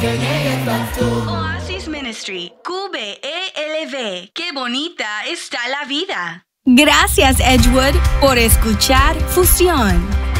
Oasis Ministry, QBELV. Qué bonita está la vida. Gracias, Edgewood, por escuchar Fusión.